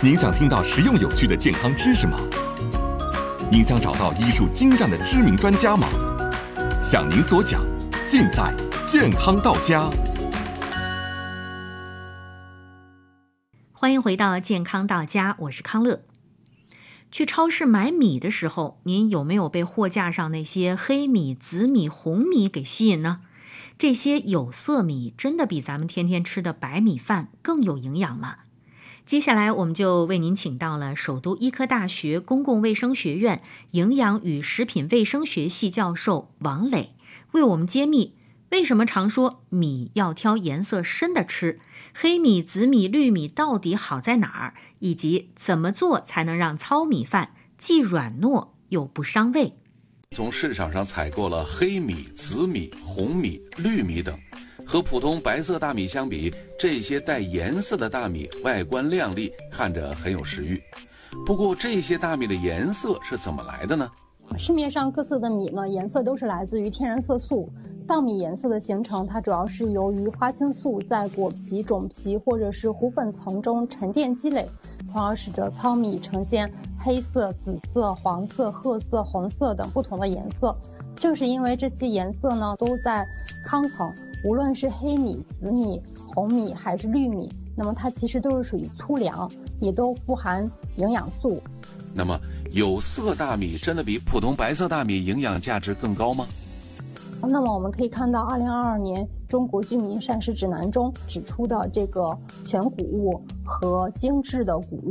您想听到实用有趣的健康知识吗？您想找到医术精湛的知名专家吗？想您所想，尽在健康到家。 欢迎回到健康到家，我是康乐。去超市买米的时候，您有没有被货架上那些黑米、紫米、红米给吸引呢？这些有色米真的比咱们天天吃的白米饭更有营养吗？接下来我们就为您请到了首都医科大学公共卫生学院营养与食品卫生学系教授王磊，为我们揭秘为什么常说米要挑颜色深的吃，黑米、紫米、绿米到底好在哪儿，以及怎么做才能让糙米饭既软糯又不伤胃。 从市场上采购了黑米、紫米、红米、绿米等，和普通白色大米相比，这些带颜色的大米外观亮丽，看着很有食欲。不过这些大米的颜色是怎么来的呢？ 市面上各色的米呢，颜色都是来自于天然色素。稻米颜色的形成，它主要是由于花青素在果皮、种皮或者是糊粉层中沉淀积累，从而使得糙米呈现黑色、紫色、黄色、褐色、红色等不同的颜色。正是因为这些颜色呢都在糠层，无论是黑米、紫米、红米还是绿米，那么它其实都是属于粗粮，也都富含营养素。 那么有色大米真的比普通白色大米营养价值更高吗？ 那么我们可以看到2022年中国居民膳食指南中指出的这个全谷物和精制的谷